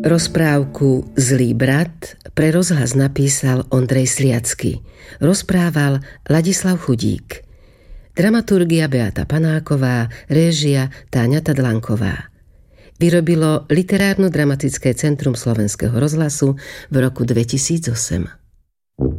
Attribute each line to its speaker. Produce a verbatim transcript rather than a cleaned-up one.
Speaker 1: Rozprávku Zlý brat pre rozhlas napísal Ondrej Sliacky. Rozprával Ladislav Chudík. Dramaturgia Beata Panáková, réžia Táňa Tadlanková. Vyrobilo Literárno-dramatické centrum Slovenského rozhlasu v roku dvetisícosem.